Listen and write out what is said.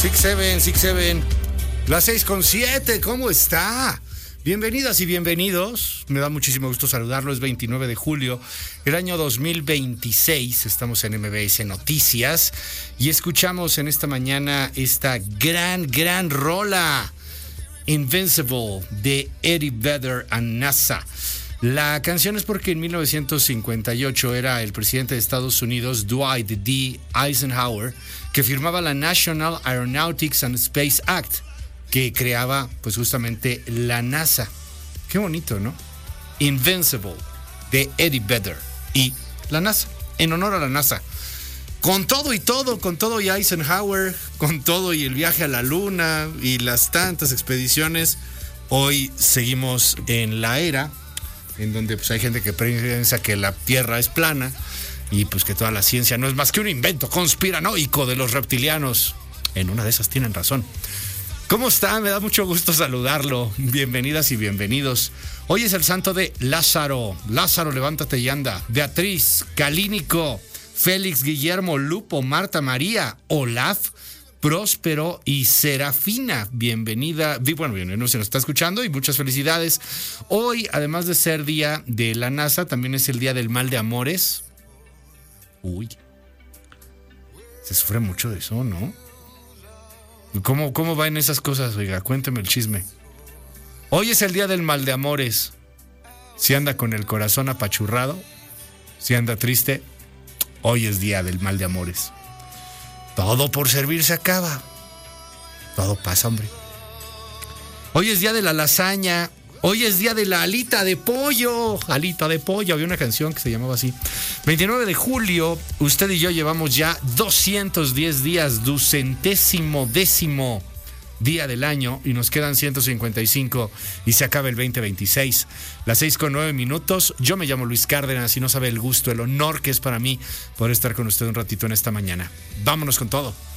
6-7. Las 6:07, ¿cómo está? Bienvenidas y bienvenidos. Me da muchísimo gusto saludarlo. Es 29 de julio, el año 2026. Estamos en MBS Noticias y escuchamos en esta mañana esta gran rola, Invincible, de Eddie Vedder and NASA. La canción es porque en 1958 era el presidente de Estados Unidos, Dwight D. Eisenhower, que firmaba la National Aeronautics and Space Act, que creaba pues justamente la NASA. Qué bonito, ¿no? Invincible, de Eddie Vedder y la NASA, en honor a la NASA. Con todo y Eisenhower, con todo y el viaje a la luna y las tantas expediciones, hoy seguimos en la era en donde pues hay gente que piensa que la Tierra es plana y pues que toda la ciencia no es más que un invento conspiranoico de los reptilianos. En una de esas tienen razón. ¿Cómo está? Me da mucho gusto saludarlo. Bienvenidas y bienvenidos. Hoy es el santo de Lázaro. Lázaro, levántate y anda. Beatriz, Calínico, Félix, Guillermo, Lupo, Marta, María, Olaf, Próspero y Serafina. Bienvenida. Bueno, bienvenido, se nos está escuchando y muchas felicidades. Hoy, además de ser día de la NASA, también es el día del mal de amores. Uy. Se sufre mucho de eso, ¿no? ¿Cómo va en esas cosas? Oiga, cuénteme el chisme. Hoy es el día del mal de amores. Si anda con el corazón apachurrado, si anda triste, hoy es día del mal de amores. Todo por servir se acaba. Todo pasa, hombre. Hoy es día de la lasaña. Hoy es día de la alita de pollo. Alita de pollo. Había una canción que se llamaba así. 29 de julio, usted y yo llevamos ya 210 días, 210º día del año, y nos quedan 155 y se acaba el 2026. Las 6:09. Yo me llamo Luis Cárdenas y no sabe el gusto, el honor que es para mí poder estar con usted un ratito en esta mañana. Vámonos con todo.